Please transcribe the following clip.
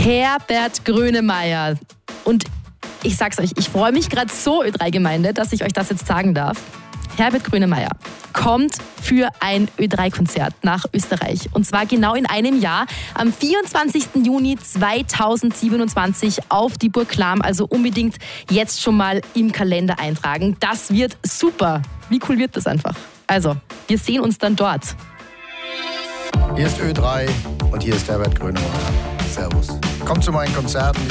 Herbert Grönemeyer. Und ich sag's euch, ich freue mich gerade so, Ö3-Gemeinde, dass ich euch das jetzt sagen darf. Herbert Grönemeyer kommt für ein Ö3-Konzert nach Österreich. Und zwar genau in einem Jahr, am 24. Juni 2027 auf die Burg Lahm. Also unbedingt jetzt schon mal im Kalender eintragen. Das wird super. Wie cool wird das einfach? Also, wir sehen uns dann dort. Hier ist Ö3 und hier ist Herbert Grönemeyer. Servus. Kommt zu meinen Konzerten.